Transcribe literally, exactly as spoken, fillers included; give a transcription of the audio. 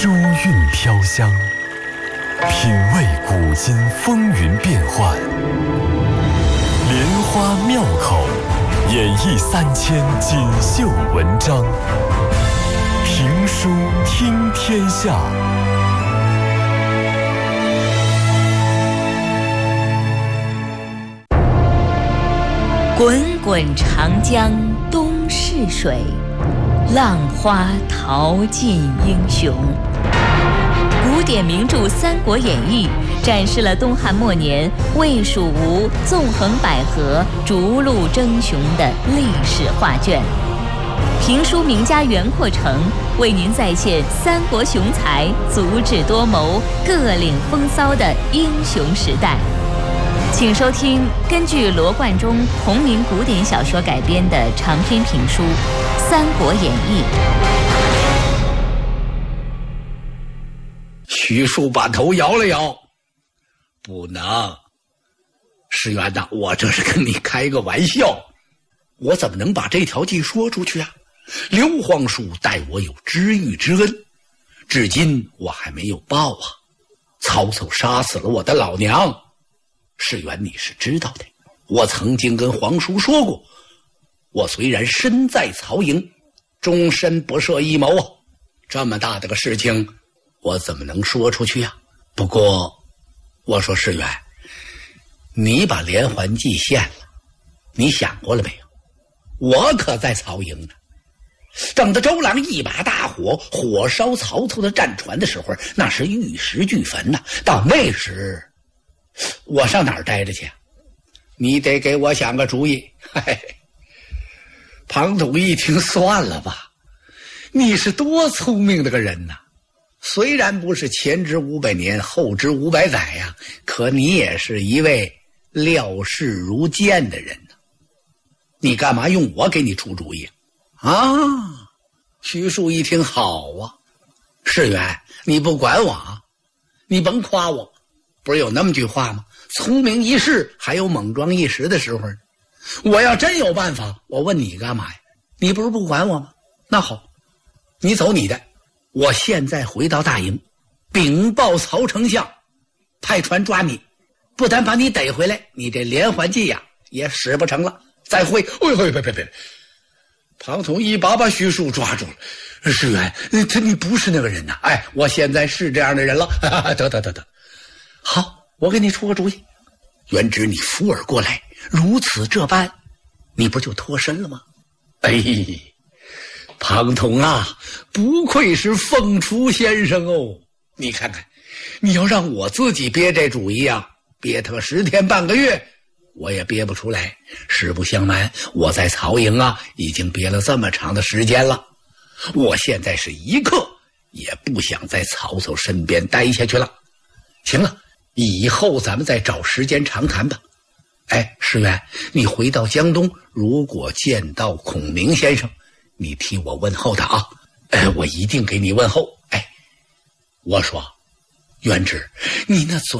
幽韵飘香，品味古今风云变幻，莲花妙口，演绎三千锦绣文章，评书听天下。 滚滚长江东逝水，浪花淘尽英雄。古典名著《三国演义》展示了东汉末年魏蜀吴纵横捭阖、逐鹿争雄的历史画卷。评书名家袁阔成为您再现三国雄才足智多谋、各领风骚的英雄时代。请收听根据罗贯中同名古典小说改编的长篇评书《三国演义》。 徐庶把头摇了摇，不能，石原呐，我这是跟你开个玩笑，我怎么能把这条计说出去啊？刘皇叔待我有知遇之恩，至今我还没有报啊。曹操杀死了我的老娘，石原你是知道的，我曾经跟皇叔说过，我虽然身在曹营，终身不涉一谋啊。这么大的个事情，我怎么能说出去呀、啊？不过，我说石原，你把连环计献了，你想过了没有？我可在曹营呢。等到周郎一把大火火烧曹操的战船的时候，那是玉石俱焚呐、啊。到那时，我上哪儿待着去？你得给我想个主意。嘿，庞统一听，算了吧，你是多聪明的个人呐！虽然不是前知五百年后知五百载呀、啊，可你也是一位料事如剑的人呐。你干嘛用我给你出主意啊？徐庶一听，好啊，石原，你不管我啊，你甭夸我。不是有那么句话吗？聪明一世还有莽撞一时的时候呢。我要真有办法，我问你干嘛呀？你不是不管我吗？那好，你走你的，我现在回到大营，禀报曹丞相，派船抓你，不但把你逮回来，你这连环计呀也使不成了。再会！哎呦，别别别！庞统一把把徐庶抓住了。石原，他你不是那个人呐！哎，我现在是这样的人了。得得得得。好，我给你出个主意，元直你扶尔过来，如此这般，你不就脱身了吗？哎，庞统啊，不愧是凤雏先生哦！你看看，你要让我自己憋这主意啊，憋他个十天半个月，我也憋不出来。实不相瞒，我在曹营啊，已经憋了这么长的时间了，我现在是一刻也不想在曹操身边待下去了。行了。以后咱们再找时间长谈吧。哎，石原，你回到江东，如果见到孔明先生，你替我问候他啊。哎，我一定给你问候。哎，我说，元直，你那嘴